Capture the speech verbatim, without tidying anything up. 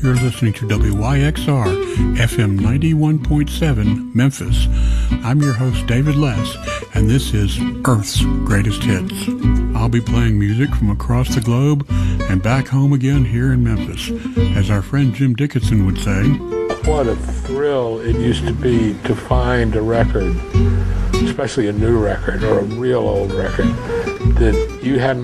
You're listening to W Y X R F M ninety-one point seven Memphis. I'm your host, David Less, and this is Earth's Greatest Hits. I'll be playing music from across the globe and back home again here in Memphis. As our friend Jim Dickinson would say, what a thrill it used to be to find a record, especially a new record or a real old record, that you hadn't